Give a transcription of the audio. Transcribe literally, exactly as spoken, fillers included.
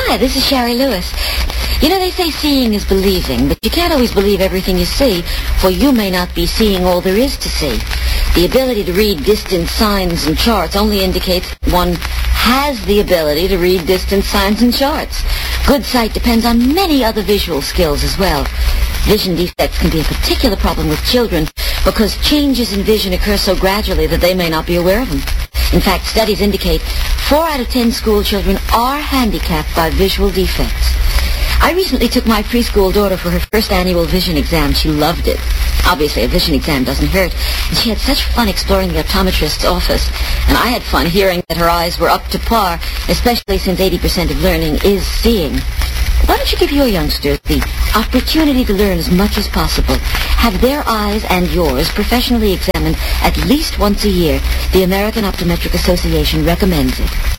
Hi, this is Sherry Lewis. You know, they say seeing is believing, but you can't always believe everything you see, for you may not be seeing all there is to see. The ability to read distant signs and charts only indicates one has the ability to read distant signs and charts. Good sight depends on many other visual skills as well. Vision defects can be a particular problem with children because changes in vision occur so gradually that they may not be aware of them. In fact, studies indicate four out of ten school children are handicapped by visual defects. I recently took my preschool daughter for her first annual vision exam. She loved it. Obviously, a vision exam doesn't hurt. And she had such fun exploring the optometrist's office. And I had fun hearing that her eyes were up to par, especially since eighty percent of learning is seeing. Why don't you give your youngsters the opportunity to learn as much as possible? Have their eyes and yours professionally examined at least once a year. The American Optometric Association recommends it.